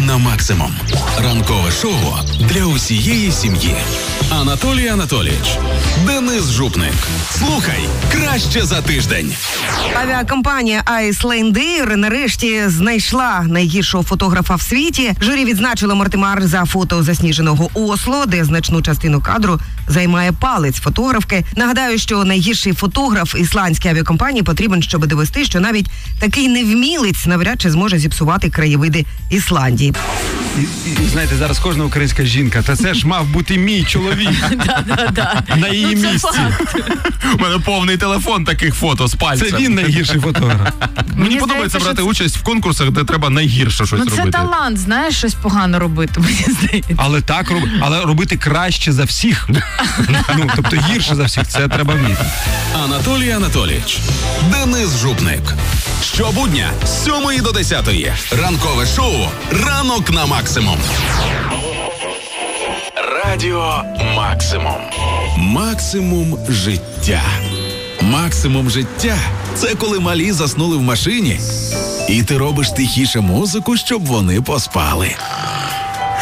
на максимум. Ранкове шоу для усієї сім'ї. Анатолій Анатолійович, Денис Жупник. Слухай краще за тиждень. Авіакомпанія Icelandair нарешті знайшла найгіршого фотографа в світі. Журі відзначило Мортимар за фото засніженого Осло, де значну частину кадру займає палець фотографки. Нагадаю, що найгірший фотограф ісландській авіакомпанії потрібен, щоб довести, що навіть такий невмілець навряд чи зможе зіпсувати краєвиди Ісландії. І знаєте, зараз кожна українська жінка, та це ж мав бути мій чоловік на її місці. У мене повний телефон таких фото з пальцем. Це він найгірший фотограф. Мені подобається брати участь в конкурсах, де треба найгірше щось робити. Це талант, знаєш, щось погано робити, мені здається. Але робити краще за всіх. Тобто гірше за всіх, це треба вміти. Анатолій Анатолійович, Денис Жупник. Щобудня з 7 до 10. Ранкове шоу «Ранок на максимум». Радіо Максимум. Максимум життя. Максимум життя – це коли малі заснули в машині, і ти робиш тихіше музику, щоб вони поспали.